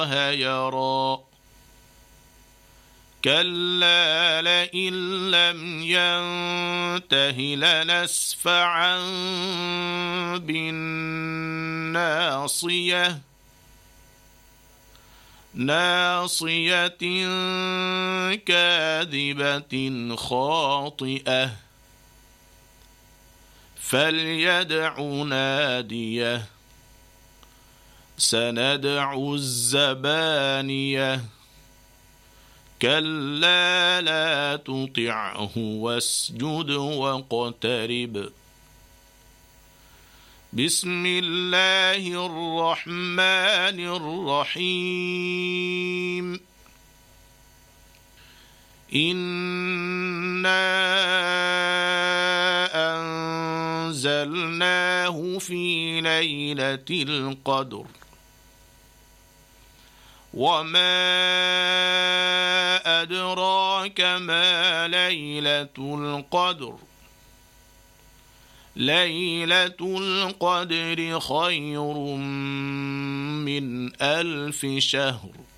يرى كلا لئن لم ينته لنسفعا بالناصية ناصية كاذبة خاطئة فليدع ناديه سندع الزبانية كلا لا تطعه واسجد واقترب بسم الله الرحمن الرحيم إنا أنزلناه في ليلة القدر وما أدراك ما ليلة القدر ليلة القدر خير من 1000 شهر